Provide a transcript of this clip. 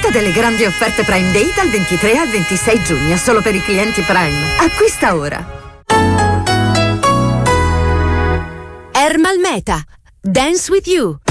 Approfitta delle grandi offerte Prime Day dal 23 al 26 giugno, solo per i clienti Prime. Acquista ora. Ermal Meta. Dance with You.